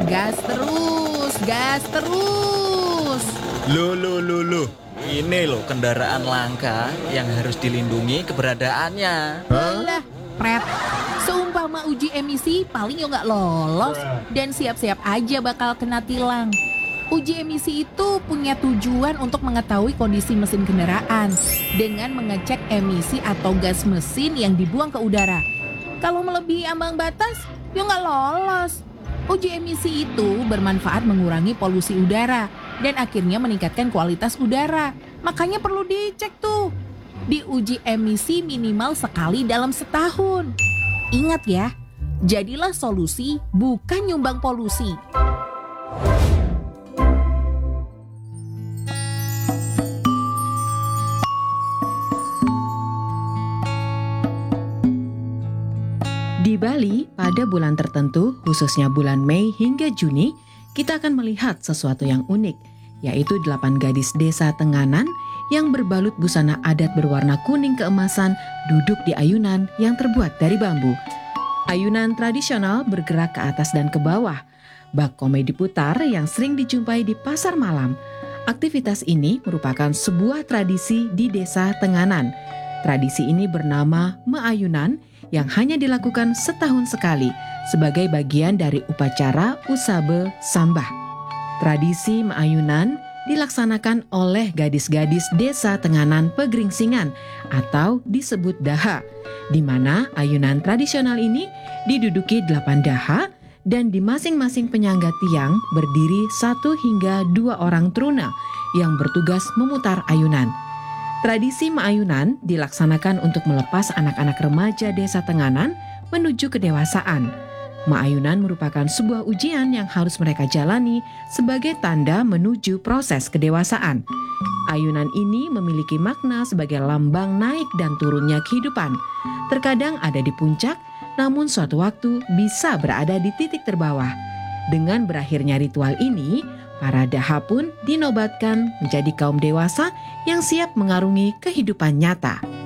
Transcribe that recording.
gas terus, gas terus. Loh. Ini loh kendaraan langka yang harus dilindungi keberadaannya. Alah, Pret. Seumpama uji emisi paling nggak lolos dan siap-siap aja bakal kena tilang. Uji emisi itu punya tujuan untuk mengetahui kondisi mesin kendaraan dengan mengecek emisi atau gas mesin yang dibuang ke udara. Kalau melebihi ambang batas, nggak lolos. Uji emisi itu bermanfaat mengurangi polusi udara dan akhirnya meningkatkan kualitas udara. Makanya perlu dicek tuh. Diuji emisi minimal sekali dalam setahun. Ingat ya, jadilah solusi bukan nyumbang polusi. Di Bali, pada bulan tertentu, khususnya bulan Mei hingga Juni, kita akan melihat sesuatu yang unik, yaitu 8 gadis desa Tenganan yang berbalut busana adat berwarna kuning keemasan duduk di ayunan yang terbuat dari bambu. Ayunan tradisional bergerak ke atas dan ke bawah. Bak komedi putar yang sering dijumpai di pasar malam. Aktivitas ini merupakan sebuah tradisi di desa Tenganan. Tradisi ini bernama Meayunan yang hanya dilakukan setahun sekali sebagai bagian dari upacara Usabe Sambah. Tradisi Meayunan dilaksanakan oleh gadis-gadis desa Tenganan Pegeringsingan atau disebut Daha, di mana ayunan tradisional ini diduduki 8 daha dan di masing-masing penyangga tiang berdiri 1 hingga 2 orang truna yang bertugas memutar ayunan. Tradisi Meayunan dilaksanakan untuk melepas anak-anak remaja desa Tenganan menuju kedewasaan. Meayunan merupakan sebuah ujian yang harus mereka jalani sebagai tanda menuju proses kedewasaan. Ayunan ini memiliki makna sebagai lambang naik dan turunnya kehidupan. Terkadang ada di puncak, namun suatu waktu bisa berada di titik terbawah. Dengan berakhirnya ritual ini, para daha pun dinobatkan menjadi kaum dewasa yang siap mengarungi kehidupan nyata.